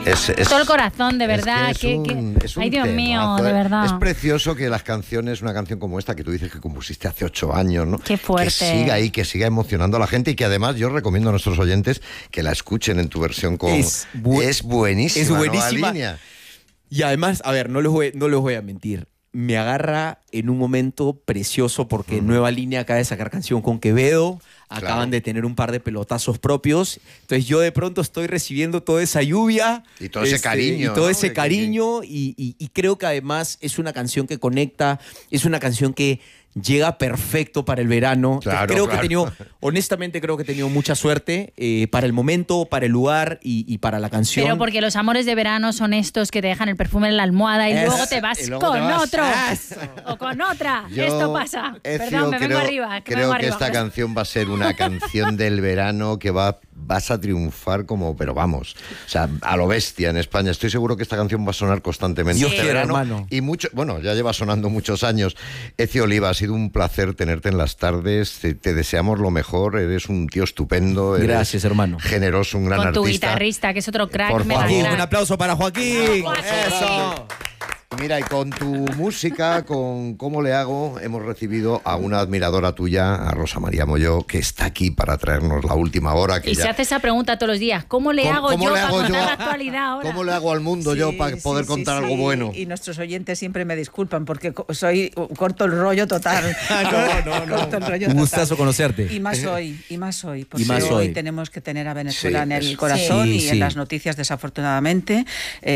todo el corazón, de verdad. Es un ay, Dios mío, temazo, de verdad. Es precioso que las canciones, una canción como esta que tú dices que compusiste hace 8 años, ¿no? Qué fuerte. Que siga ahí, que siga emocionando a la gente y que además yo recomiendo a nuestros oyentes que la escuchen en tu versión con... Es buenísima. Es buenísima. Nueva Línea. Y además, a ver, no les voy a mentir. Me agarra en un momento precioso porque Nueva Línea acaba de sacar canción con Quevedo. Acaban de tener un par de pelotazos propios. Entonces yo de pronto estoy recibiendo toda esa lluvia. Y todo ese cariño. Y todo ese cariño. Y creo que además es una canción que conecta. Es una canción que llega perfecto para el verano. Claro, creo que honestamente creo que he tenido mucha suerte para el momento, para el lugar y para la canción. Pero porque los amores de verano son estos que te dejan el perfume en la almohada y luego te vas con otro. O con otra. Esto pasa. Perdón, me vengo arriba. Creo que esta canción va a ser una canción del verano que vas a triunfar pero vamos, o sea, a lo bestia en España. Estoy seguro que esta canción va a sonar constantemente este verano. Hermano. Y ya lleva sonando muchos años. Eci Oliva, ha sido un placer tenerte en las tardes. Te deseamos lo mejor. Eres un tío estupendo. Gracias, hermano. Generoso, un gran artista. Con tu guitarrista, que es otro crack. Por favor. Joaquín, un aplauso para Joaquín. Eso. Mira, y con tu música, con ¿Cómo le hago?, hemos recibido a una admiradora tuya, a Rosa María Molló, que está aquí para traernos la última hora. Y se hace esa pregunta todos los días. ¿Cómo le hago yo para contar la actualidad ahora? ¿Cómo le hago al mundo yo para poder contar algo bueno? Y nuestros oyentes siempre me disculpan porque corto el rollo total. No. Corto el rollo Un gustazo total. conocerte. Y más hoy. Porque hoy tenemos que tener a Venezuela en el corazón y en las noticias, desafortunadamente.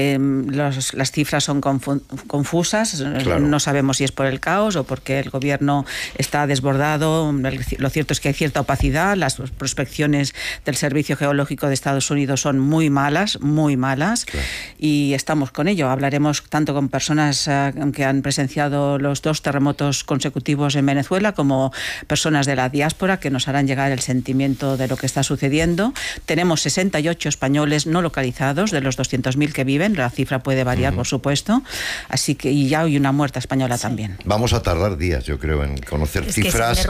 Las cifras son confusas. Claro. No sabemos si es por el caos o porque el gobierno está desbordado. Lo cierto es que hay cierta opacidad. Las prospecciones del Servicio Geológico de Estados Unidos son muy malas. Claro. Y estamos con ello. Hablaremos tanto con personas que han presenciado los 2 terremotos consecutivos en Venezuela como personas de la diáspora que nos harán llegar el sentimiento de lo que está sucediendo. Tenemos 68 españoles no localizados de los 200.000 que viven. La cifra puede variar, por supuesto. Así que, y ya hay una muerta española también. Vamos a tardar días, yo creo, en conocer cifras.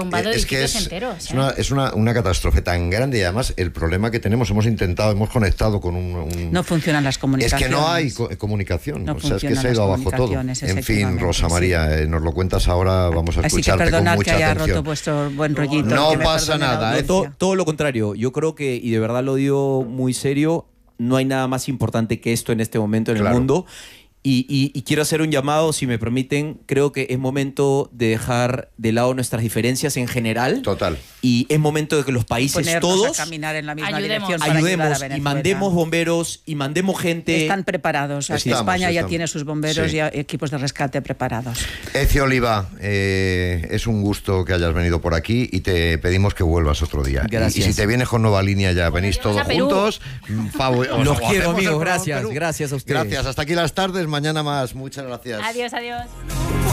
Es una catástrofe tan grande y además el problema que tenemos, hemos conectado con un... No funcionan las comunicaciones. Es que no hay comunicación, es que se ha ido abajo todo. En fin, Rosa María, nos lo cuentas ahora, vamos a escucharte con mucha atención. Así que perdonad que haya roto vuestro buen rollito. No pasa nada. Todo lo contrario, yo creo que, y de verdad lo digo muy serio, no hay nada más importante que esto en este momento en el mundo. Y quiero hacer un llamado, si me permiten. Creo que es momento de dejar de lado nuestras diferencias en general. Total. Y es momento de que los países todos a caminar en la misma ayudemos dirección y mandemos bomberos y mandemos gente. Están preparados. España ya tiene sus bomberos y equipos de rescate preparados. Eci Oliva, es un gusto que hayas venido por aquí y te pedimos que vuelvas otro día. Gracias. Y si te vienes con Nueva Línea ya venís todos juntos. Los quiero, amigos. Gracias a ustedes. Gracias. Hasta aquí las tardes. Mañana más. Muchas gracias. Adiós.